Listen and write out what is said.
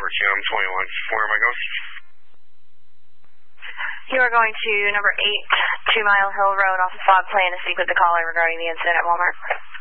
Kim 21. Where am I going? You are going to number 8, 2 Mile Hill Road off of Fog Plain to speak with the caller regarding the incident at Walmart.